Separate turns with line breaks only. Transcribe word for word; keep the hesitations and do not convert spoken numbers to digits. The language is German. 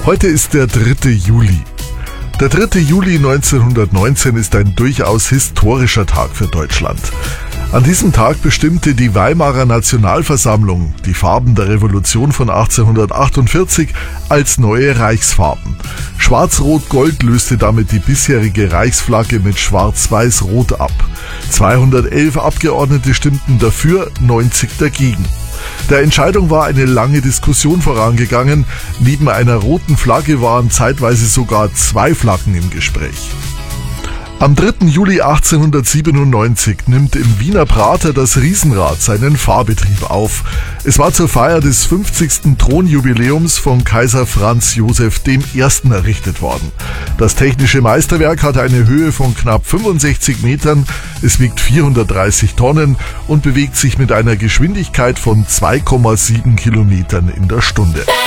Heute ist der dritte Juli. Der dritte Juli neunzehnhundertneunzehn ist ein durchaus historischer Tag für Deutschland. An diesem Tag bestimmte die Weimarer Nationalversammlung die Farben der Revolution von achtzehnhundertachtundvierzig als neue Reichsfarben. Schwarz-Rot-Gold löste damit die bisherige Reichsflagge mit Schwarz-Weiß-Rot ab. zweihundertelf Abgeordnete stimmten dafür, neunzig dagegen. Der Entscheidung war eine lange Diskussion vorangegangen. Neben einer roten Flagge waren zeitweise sogar zwei Flaggen im Gespräch. Am dritten Juli achtzehnhundertsiebenundneunzig nimmt im Wiener Prater das Riesenrad seinen Fahrbetrieb auf. Es war zur Feier des fünfzigsten Thronjubiläums von Kaiser Franz Joseph der Erste errichtet worden. Das technische Meisterwerk hat eine Höhe von knapp fünfundsechzig Metern, es wiegt vierhundertdreißig Tonnen und bewegt sich mit einer Geschwindigkeit von zwei Komma sieben Kilometern in der Stunde.